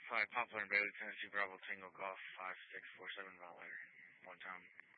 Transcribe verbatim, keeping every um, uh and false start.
five, Poplar and Bailey, Tennessee, Bravo, Tango, Golf, five six four seven, Ventilator. One time.